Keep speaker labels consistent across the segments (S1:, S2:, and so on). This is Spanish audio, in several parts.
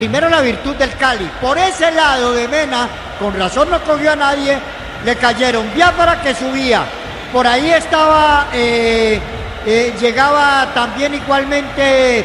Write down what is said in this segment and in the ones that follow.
S1: Primero la virtud del Cali. Por ese lado de Mena, con razón no cogió a nadie, le cayeron. Biafara que subía. Por ahí estaba, llegaba también igualmente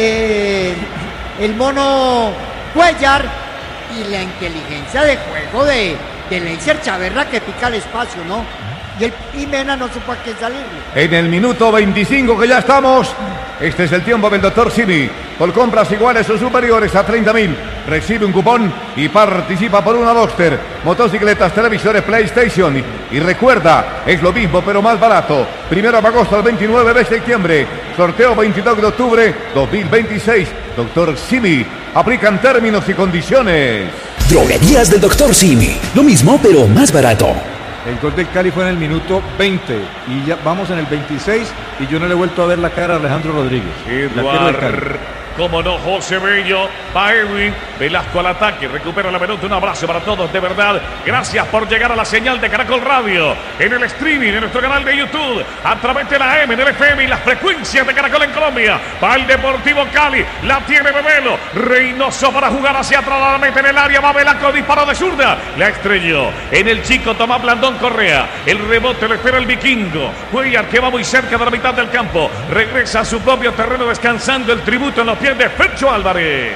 S1: el mono Cuellar y la inteligencia de juego de Leiser Chaverra que pica el espacio, ¿no? Y Mena no supo a quién salirle.
S2: En el minuto 25 que ya estamos, este es el tiempo del Dr. Simi. Por compras iguales o superiores a 30.000, recibe un cupón y participa por una Boxster, motocicletas, televisores, PlayStation. Y recuerda, es lo mismo pero más barato. 1 de agosto al 29 de septiembre. Sorteo 22 de octubre 2026. Dr. Simi. Aplican términos y condiciones.
S3: Droguerías del Dr. Simi. Lo mismo pero más barato.
S4: El gol del Cali fue en el minuto 20 y ya vamos en el 26 y yo no le he vuelto a ver la cara a Alejandro Rodríguez.
S5: Como no, José Bello, va Edwin, Velasco al ataque, recupera la pelota, un abrazo para todos, de verdad, gracias por llegar a la señal de Caracol Radio, en el streaming, en nuestro canal de YouTube, a través de la M, del FM y las frecuencias de Caracol en Colombia, va el Deportivo Cali, la tiene Bebelo, Reynoso para jugar hacia atrás, la mete en el área, va Velasco, disparo de zurda, la estrelló, en el chico Tomás Blandón Correa, el rebote lo espera el Vikingo, Cuellar que va muy cerca de la mitad del campo, regresa a su propio terreno descansando el tributo en los pies de Fercho Álvarez.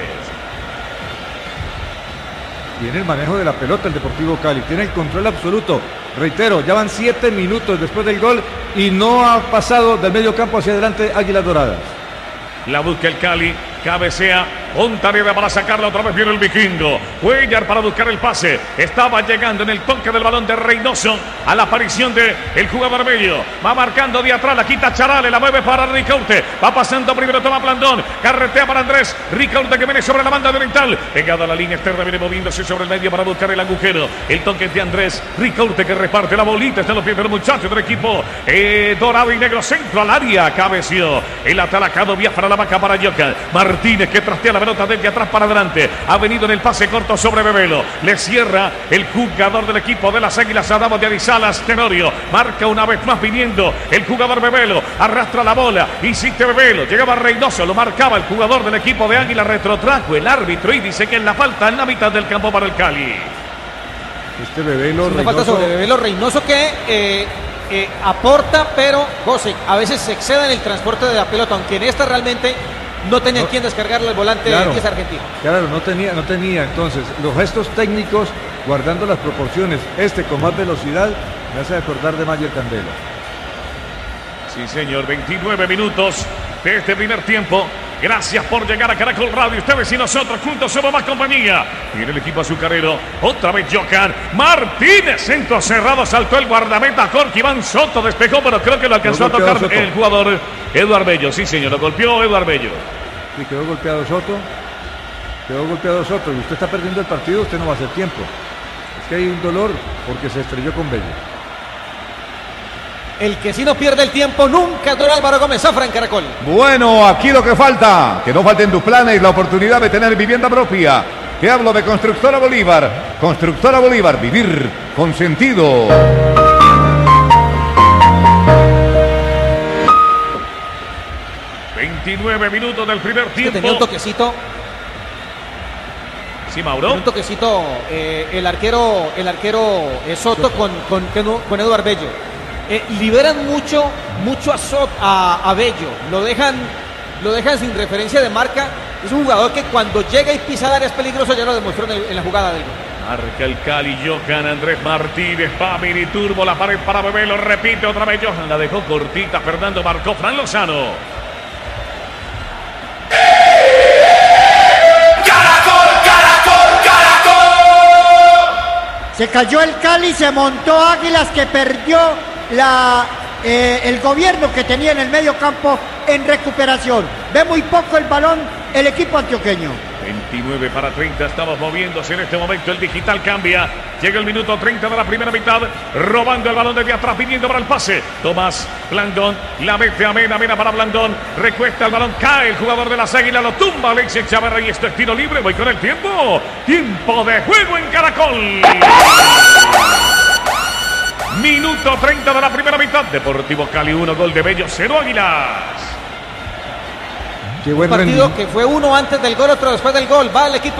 S4: Tiene el manejo de la pelota el Deportivo Cali, tiene el control absoluto. Reitero, ya van 7 minutos después del gol y no ha pasado del medio campo hacia adelante Águilas Doradas.
S5: La busca el Cali, cabecea, Ontaneda para sacarla, otra vez viene el Vikingo. Cuellar para buscar el pase. Estaba llegando en el toque del balón de Reynoso a la aparición de el jugador Bello. Va marcando de atrás, la quita Charale, la mueve para Ricaurte. Va pasando primero, toma Blandón. Carretea para Andrés. Ricaurte que viene sobre la banda oriental. Pegada a la línea externa, viene moviéndose sobre el medio para buscar el agujero. El toque de Andrés. Ricaurte que reparte la bolita. Está en los pies del muchacho del equipo dorado y negro. Centro al área. Cabeció. El atalacado Biafra, la vaca para Yoka. Martínez que trastea la pelota desde atrás para adelante. Ha venido en el pase corto sobre Bebelo. Le cierra el jugador del equipo de las Águilas, Adamo de Arizalas, Tenorio. Marca una vez más viniendo el jugador Bebelo. Arrastra la bola. Insiste Bebelo. Llegaba Reynoso. Lo marcaba el jugador del equipo de Águila. Retrotrajo el árbitro y dice que en la falta en la mitad del campo para el Cali.
S4: Este Bebelo,
S6: Reynoso. Falta sobre Bebelo. Reynoso que aporta, pero José, a veces se excede en el transporte de la pelota, aunque en esta realmente no tenía quien descargarle el volante
S4: claro,
S6: que es argentino.
S4: Claro, no tenía. Entonces, los gestos técnicos, guardando las proporciones, con más velocidad, me hace acordar de Mayer Candela.
S5: Sí, señor, 29 minutos de este primer tiempo. Gracias por llegar a Caracol Radio. Ustedes y nosotros juntos somos más compañía. Viene el equipo azucarero. Otra vez Jocan. Martínez, centro cerrado. Saltó el guardameta Jorge Iván Soto. Despejó, pero creo que lo alcanzó a tocar el jugador Eduard Bello. Sí, señor, lo golpeó Eduard Bello.
S4: Sí, quedó golpeado Soto. Y usted está perdiendo el partido, usted no va a hacer tiempo. Es que hay un dolor porque se estrelló con Bello.
S6: El que sí no pierde el tiempo nunca, don Álvaro Gómez Zafra en Caracol.
S2: Bueno, aquí lo que falta, que no falte en tus planes la oportunidad de tener vivienda propia. Te hablo de Constructora Bolívar. Constructora Bolívar, vivir con sentido.
S5: ...29 minutos del primer tiempo.
S6: Tenía un toquecito.
S5: Sí, Mauro.
S6: Un toquecito el arquero Soto con Eduard Bello. Liberan mucho a Bello, lo dejan sin referencia de marca. Es un jugador que cuando llega y pisa el área es peligroso, ya lo demostró en la jugada del gol.
S5: Marca el Cali, Johan Andrés Martínez, va mini turbo, la pared para Bebelo, repite otra vez Johan, la dejó cortita, Fernando marcó, Fran Lozano.
S1: Se cayó el Cali, se montó Águilas que perdió el gobierno que tenía en el medio campo en recuperación. Ve muy poco el balón el equipo antioqueño.
S5: 29 para 30, estamos moviéndose en este momento, el digital cambia, llega el minuto 30 de la primera mitad, robando el balón desde atrás, viniendo para el pase, Tomás Blandón, la mete a Mena para Blandón, recuesta el balón, cae el jugador de las Águilas, lo tumba Alexis Chavarra y esto es tiro libre, voy con el tiempo de juego en Caracol. Minuto 30 de la primera mitad, Deportivo Cali 1, gol de Bello, 0 Águilas.
S4: Qué buen
S6: partido
S4: rendimiento.
S6: que fue uno antes del gol, otro después del gol. Va el equipo